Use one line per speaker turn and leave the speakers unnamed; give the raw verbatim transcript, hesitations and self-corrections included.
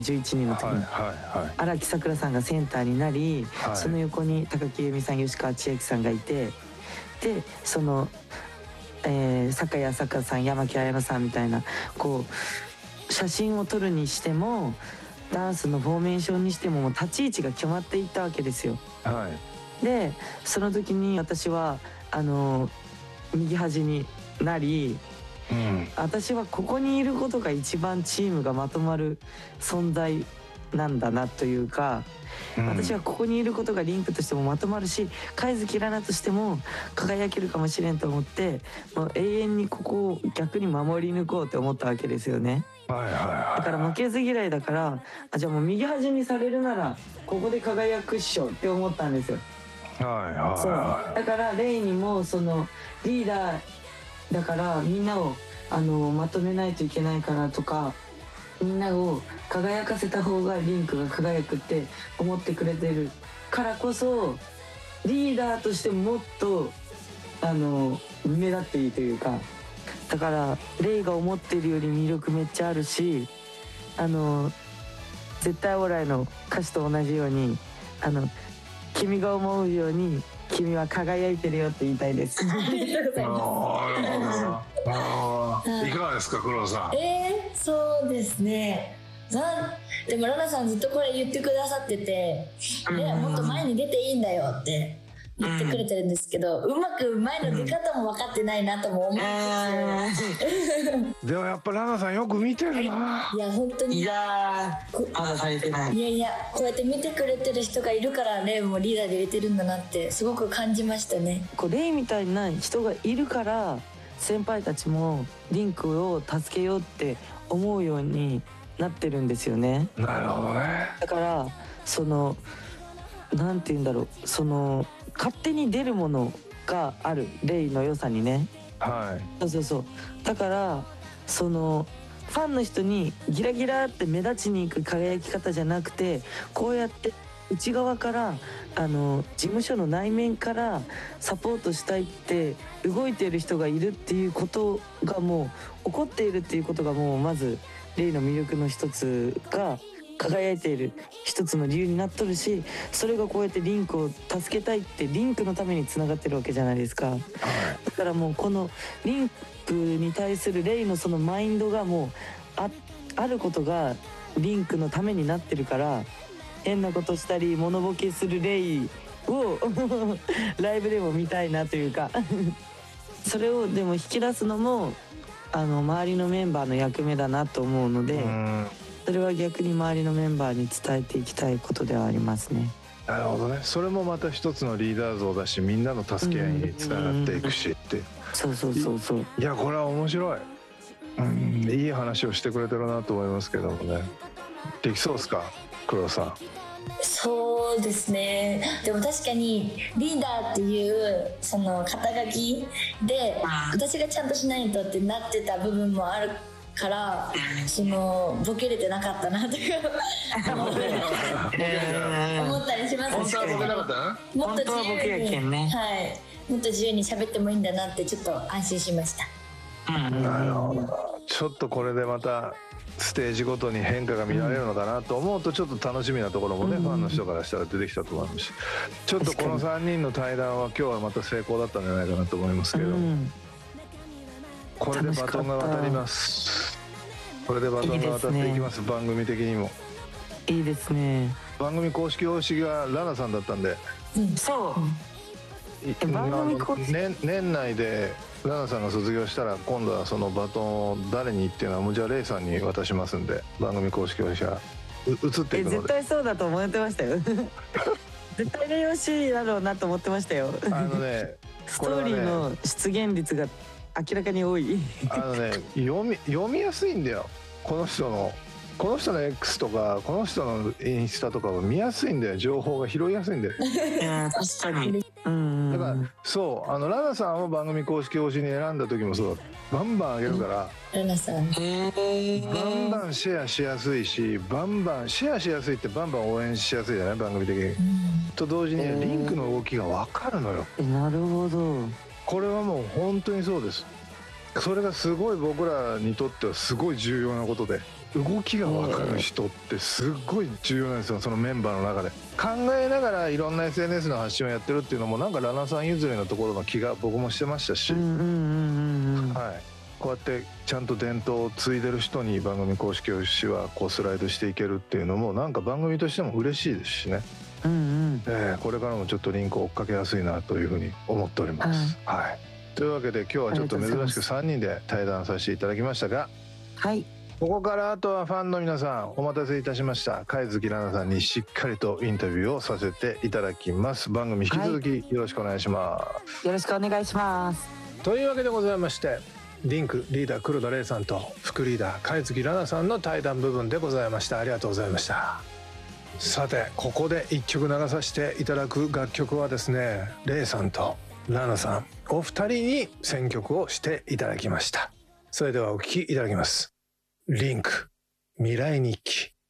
じゅういちにんの時に、
はいはいはい、
荒木さくらさんがセンターになり、
はい、
その横に高木由美さん、吉川千秋さんがいて、でその、えー、酒井朝香さん、山木彩乃さんみたいな、こう写真を撮るにしてもダンスのフォーメーションにしてももう立ち位置が決まっていったわけですよ。
はい、
でその時に私はあの右端になり、うん、私はここにいることが一番チームがまとまる存在なんだなというか、うん、私はここにいることがリンクとしてもまとまるし、貝月ラナとしても輝けるかもしれんと思って、もう永遠にここを逆に守り抜こうって思ったわけですよね。はいはいはい、だから負けず嫌いだから、あ、じゃあもう右端にされるならここで輝くっしょって思ったんですよ。はいはいはい、そうだからレイにもそのリーダーだからみんなをあのまとめないといけないからとか、みんなを輝かせた方がリンクが輝くって思ってくれてるからこそ、リーダーとしてもっとあの目立っていいというか、だからレイが思っているより魅力めっちゃあるし、あの絶対オーライの歌詞と同じように、あの君が思うように君は輝いてるよって言いたいです。ありがとうございます。
ああ、いかがですか黒田さん。
えー、そうですね。なでもラナさんずっとこれ言ってくださってて、うん、いやもっと前に出ていいんだよって言ってくれてるんですけど、うん、うまく前の出方も分かってないなとも思うんですよ。
でもやっぱラナさんよく見てるな。い
や本当に、
いやまだされてない。
いやいや、こうやって見てくれてる人がいるからレイもリーダーで入れてるんだなってすごく感じましたね。
こうレイみたいな人がいるから先輩たちもリンクを助けようって思うようになってるんですよね。
なるほどね。
だからそのなんて言うんだろう、その勝手に出るものがあるレイの良さにね。はい。そうそうそう。だからそのファンの人にギラギラって目立ちに行く輝き方じゃなくて、こうやって内側からあの事務所の内面からサポートしたいって動いている人がいるっていうことがもう起こっているっていうことがもうまずレイの魅力の一つが輝いている一つの理由になっとるし、それがこうやってリンクを助けたいってリンクのためにつながってるわけじゃないですか。はい、だからもうこのリンクに対するレイのそのマインドがもう あ, あることがリンクのためになってるから、変なことしたりモノボケするレイをライブでも見たいなというかそれをでも引き出すのもあの周りのメンバーの役目だなと思うので、それは逆に周りのメンバーに伝えていきたいことではありますね。
なるほどね。それもまた一つのリーダー像だし、みんなの助け合いにつながっていくしって。
そうそうそうそう。
いやこれは面白い、うん、いい話をしてくれてるなと思いますけどもね。できそうですか黒田さん。
そうですね。でも確かにリーダーっていうその肩書きで私がちゃんとしないとってなってた部分もあるから、そのボケれてなかったなとか思ったりしますけど、
本当はボケなかったな。
もっと自由に、ね、はい、もっと自由に喋ってもいいんだなってちょっと安心しました。
なるほど。ちょっとこれでまたステージごとに変化が見られるのかなと思うとちょっと楽しみなところもね、うん、ファンの人からしたら出てきたと思いますし、ちょっとこのさんにんの対談は今日はまた成功だったんじゃないかなと思いますけど、うん、これでバトンが渡ります。これでバトンが渡っていきます。いいですね、番組的にも
いいですね。
番組公式方式がラナさんだったんで、
うん、そう、番組公式、
ね、年内でラナさんが卒業したら今度はそのバトンを誰にっていうのはもうじゃあレイさんに渡しますんで、番組公式方式が移っていくので。え
絶対そうだと思ってましたよ絶対レイ欲しいだろうなと思ってましたよ。
あのね
ストーリーの出現率が明らかに多い
あのね読み読みやすいんだよ。この人のこの人の X とかこの人のインスタとかは見やすいんだよ。情報が拾いやすいんだよ。
いや確かに。
だからそうあのラナさんを番組公式推しに選んだ時もそうだ。バンバン上げるから、
ラナさん
バンバンシェアしやすいし、バンバンシェアしやすいってバンバン応援しやすいじゃない、番組的に、うん、と同時にリンクの動きが分かるのよ。
なるほど。
これはもう本当にそうです。それがすごい僕らにとってはすごい重要なことで、 動きが分かる人ってすっごい重要なんですよ、そのメンバーの中で。考えながらいろんな エスエヌエス の発信をやってるっていうのもなんかラナさん譲りのところの気が僕もしてましたし、はい、こうやってちゃんと伝統を継いでる人に番組公式教師はこうスライドしていけるっていうのもなんか番組としても嬉しいですしね、うんうん、えー、これからもちょっとリンクを追っかけやすいなというふうに思っております、はい、というわけで今日はちょっと珍しくさんにんで対談させていただきましたが、はい、ここからあとはファンの皆さんお待たせいたしました貝月ラナさんにしっかりとインタビューをさせていただきます。番組引き続きよろしくお願いします、はい、
よろしくお願いします。
というわけでございましてリンクリーダー黒田玲さんと副リーダー貝月ラナさんの対談部分でございました。ありがとうございました。さてここでいっきょく流させていただく楽曲はですね、玲さんとラナさんお二人に選曲をしていただきました。それではお聴きいただきます。リンク未来日記。